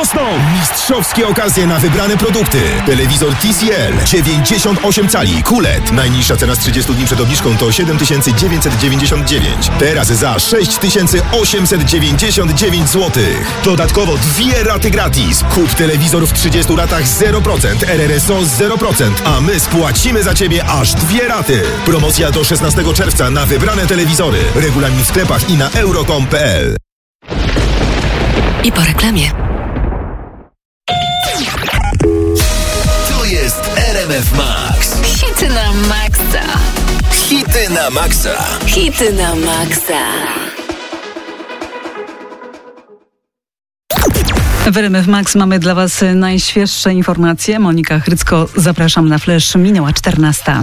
rosną! Mistrzowskie okazje na wybrane produkty. Telewizor TCL 98 cali QLED. Najniższa cena z 30 dni przed obniżką to 7999. Teraz za 6899 zł. Dodatkowo 2 raty gratis. Kup telewizor w 30 latach 0%, RRSO 0%, a my spłacimy za Ciebie aż 2 raty. Promocja do 16 czerwca na wybrane telewizory. Regulamin w sklepach i na euro.com.pl. I po reklamie. To jest RMF Max. Hity na maksa. Hity na maksa. Hity na maksa. W RMF Max mamy dla Was najświeższe informacje. Monika Chrycko, zapraszam na flash. Minęła 14.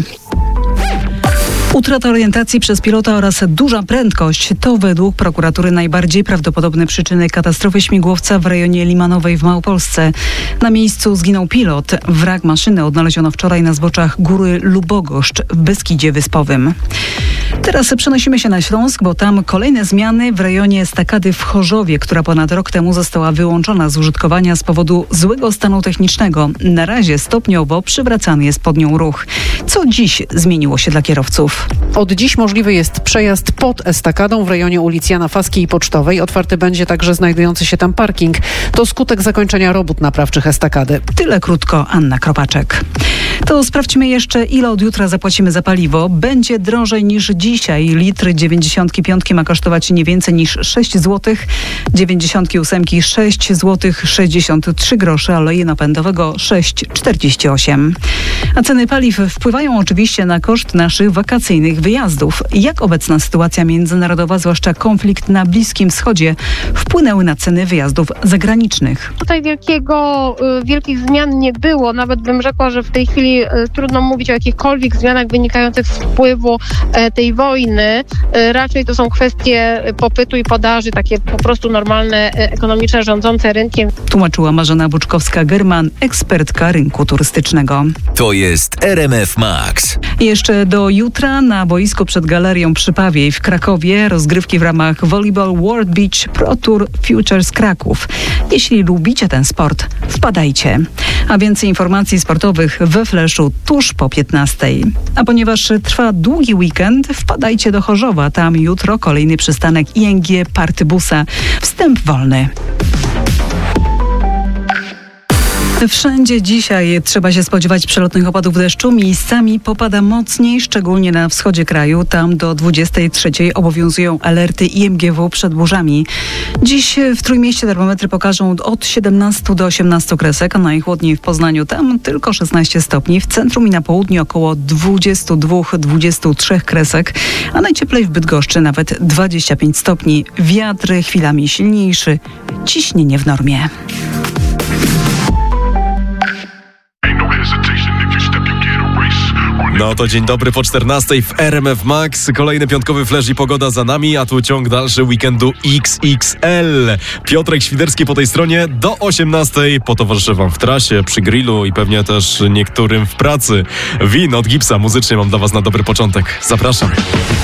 Utrata orientacji przez pilota oraz duża prędkość to według prokuratury najbardziej prawdopodobne przyczyny katastrofy śmigłowca w rejonie Limanowej w Małopolsce. Na miejscu zginął pilot. Wrak maszyny odnaleziono wczoraj na zboczach góry Lubogoszcz w Beskidzie Wyspowym. Teraz przenosimy się na Śląsk, bo tam kolejne zmiany w rejonie estakady w Chorzowie, która ponad rok temu została wyłączona z użytkowania z powodu złego stanu technicznego. Na razie stopniowo przywracany jest pod nią ruch. Co dziś zmieniło się dla kierowców? Od dziś możliwy jest przejazd pod estakadą w rejonie ulic Jana Faskiej i Pocztowej. Otwarty będzie także znajdujący się tam parking. To skutek zakończenia robót naprawczych estakady. Tyle krótko, Anna Kropaczek. To sprawdźmy jeszcze, ile od jutra zapłacimy za paliwo. Będzie drożej niż dzisiaj. Litr 95 ma kosztować nie więcej niż 6 zł, 98 6 zł 63 grosze, oleju napędowego 6,48. A ceny paliw wpływają oczywiście na koszt naszych wakacyjnych wyjazdów. Jak obecna sytuacja międzynarodowa, zwłaszcza konflikt na Bliskim Wschodzie, wpłynęły na ceny wyjazdów zagranicznych? Tutaj wielkich zmian nie było. Nawet bym rzekła, że w tej chwili trudno mówić o jakichkolwiek zmianach wynikających z wpływu tej wojny. Raczej to są kwestie popytu i podaży, takie po prostu normalne, ekonomiczne, rządzące rynkiem. Tłumaczyła Marzena Buczkowska-German, ekspertka rynku turystycznego. To jest RMF Max. Jeszcze do jutra na boisku przed Galerią Przypawiej w Krakowie rozgrywki w ramach Volleyball World Beach Pro Tour Futures Kraków. Jeśli lubicie ten sport, wpadajcie. A więcej informacji sportowych we Fleszu tuż po 15. A ponieważ trwa długi weekend, wpadajcie do Chorzowa. Tam jutro kolejny przystanek ING Partybusa. Wstęp wolny. Wszędzie dzisiaj trzeba się spodziewać przelotnych opadów deszczu. Miejscami popada mocniej, szczególnie na wschodzie kraju. Tam do 23 obowiązują alerty IMGW przed burzami. Dziś w Trójmieście termometry pokażą od 17 do 18 kresek, a najchłodniej w Poznaniu. Tam tylko 16 stopni. W centrum i na południu około 22-23 kresek, a najcieplej w Bydgoszczy nawet 25 stopni. Wiatr chwilami silniejszy, ciśnienie w normie. No to dzień dobry po 14 w RMF Max. Kolejny piątkowy flash i pogoda za nami, a tu ciąg dalszy weekendu XXL. Piotrek Świderski po tej stronie do 18. Potowarzyszę wam w trasie, przy grillu i pewnie też niektórym w pracy. Win od Gipsa muzycznie mam dla was na dobry początek. Zapraszam.